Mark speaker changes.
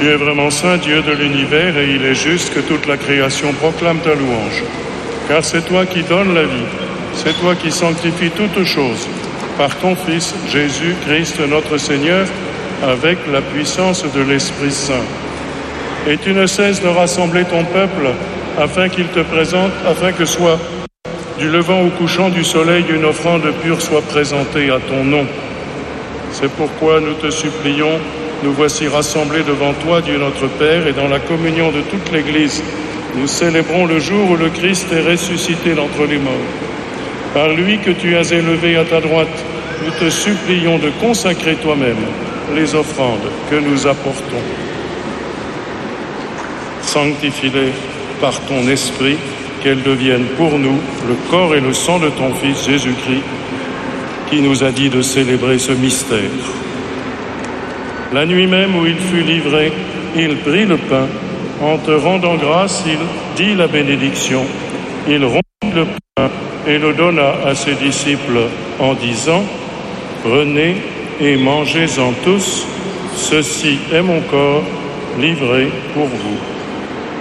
Speaker 1: Tu es vraiment saint, Dieu de l'univers, et il est juste que toute la création proclame ta louange. Car c'est toi qui donnes la vie, c'est toi qui sanctifies toutes choses, par ton Fils, Jésus-Christ notre Seigneur, avec la puissance de l'Esprit Saint. Et tu ne cesses de rassembler ton peuple, afin qu'il te présente, afin que soit, du levant au couchant du soleil, une offrande pure soit présentée à ton nom. C'est pourquoi nous te supplions, nous voici rassemblés devant toi, Dieu notre Père, et dans la communion de toute l'Église, nous célébrons le jour où le Christ est ressuscité d'entre les morts. Par lui que tu as élevé à ta droite, nous te supplions de consacrer toi-même les offrandes que nous apportons. Sanctifie-les par ton Esprit, qu'elles deviennent pour nous le corps et le sang de ton Fils Jésus-Christ, qui nous a dit de célébrer ce mystère. La nuit même où il fut livré, il prit le pain. En te rendant grâce, il dit la bénédiction. Il rompit le pain et le donna à ses disciples en disant « Prenez et mangez-en tous, ceci est mon corps livré pour vous. »